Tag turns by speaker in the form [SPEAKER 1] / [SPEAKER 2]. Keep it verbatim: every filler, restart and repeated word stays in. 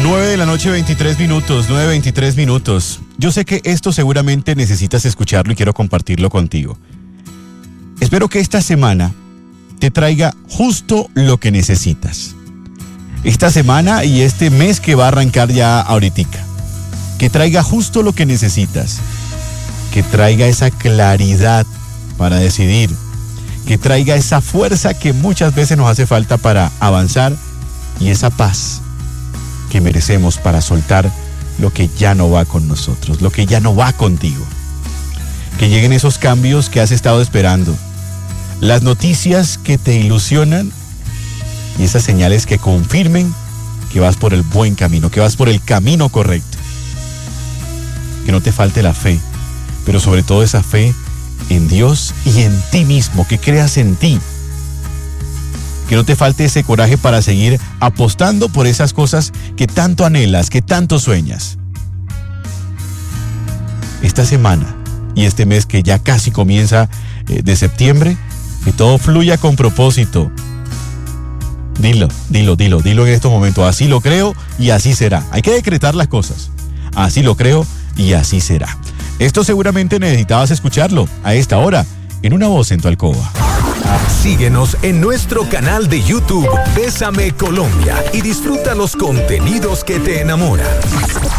[SPEAKER 1] nueve de la noche, veintitrés minutos, nueve veintitrés minutos. Yo sé que esto seguramente necesitas escucharlo y quiero compartirlo contigo. Espero que esta semana te traiga justo lo que necesitas. Esta semana y este mes que va a arrancar ya ahoritica. Que traiga justo lo que necesitas. Que traiga esa claridad para decidir. Que traiga esa fuerza que muchas veces nos hace falta para avanzar y esa paz que merecemos para soltar lo que ya no va con nosotros, lo que ya no va contigo. Que lleguen esos cambios que has estado esperando, las noticias que te ilusionan y esas señales que confirmen que vas por el buen camino, que vas por el camino correcto. Que no te falte la fe, pero sobre todo esa fe en Dios y en ti mismo, que creas en ti. Que no te falte ese coraje para seguir apostando por esas cosas que tanto anhelas, que tanto sueñas. Esta semana y este mes que ya casi comienza eh, de septiembre, que todo fluya con propósito. Dilo, dilo, dilo, dilo en estos momentos. Así lo creo y así será. Hay que decretar las cosas. Así lo creo y así será. Esto seguramente necesitabas escucharlo a esta hora en Una Voz en tu Alcoba.
[SPEAKER 2] Síguenos en nuestro canal de YouTube Bésame Colombia y disfruta los contenidos que te enamoran.